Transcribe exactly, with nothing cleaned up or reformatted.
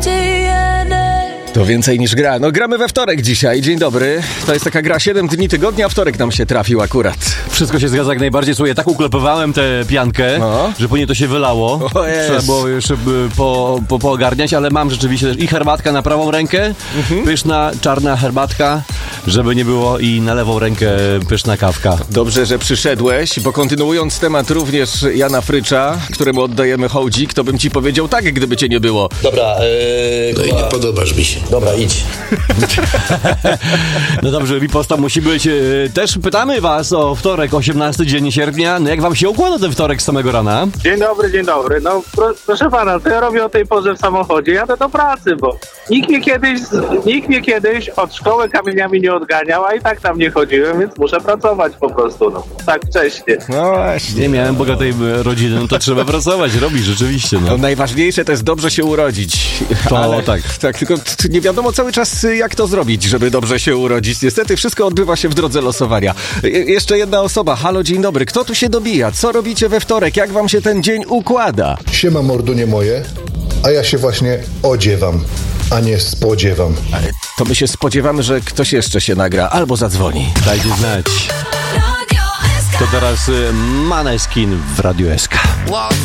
To więcej niż gra. No gramy we wtorek dzisiaj. Dzień dobry. To jest taka gra siedem dni tygodnia, a wtorek nam się trafił akurat. Wszystko się zgadza jak najbardziej. Słuchaj, tak uklepowałem tę piankę, no, że później to się wylało. O jest. Trzeba było jeszcze po, po, poogarniać, ale mam rzeczywiście też i herbatka na prawą rękę, mhm. pyszna, czarna herbatka, żeby nie było, i na lewą rękę pyszna kawka. Dobrze, że przyszedłeś, bo kontynuując temat również Jana Frycza, któremu oddajemy hołdzik, to bym ci powiedział tak, gdyby cię nie było. Dobra, yy, no i nie podobasz mi się. Dobra, idź. No dobrze, riposta musi być. Też pytamy was o wtorek, osiemnasty dzień sierpnia. No jak wam się układa ten wtorek z samego rana? Dzień dobry, dzień dobry. No pro, proszę pana, to ja robię o tej porze w samochodzie, jadę do pracy, bo nikt mnie kiedyś, nikt mnie kiedyś od szkoły kamieniami nie odganiał, a i tak tam nie chodziłem, więc muszę pracować po prostu, no. Tak wcześnie. No właśnie. Nie miałem bogatej rodziny, no to trzeba pracować, robić rzeczywiście. No. No najważniejsze to jest dobrze się urodzić. To Ale, tak. Tak, tylko t- nie wiadomo cały czas, jak to zrobić, żeby dobrze się urodzić. Niestety wszystko odbywa się w drodze losowania. Je- jeszcze jedna osoba. Halo, dzień dobry. Kto tu się dobija? Co robicie we wtorek? Jak wam się ten dzień układa? Siema mordunie moje, a ja się właśnie odziewam, a nie spodziewam. To my się spodziewamy, że ktoś jeszcze się nagra albo zadzwoni. Dajcie znać. To teraz y, Maneskin w Radiu S K.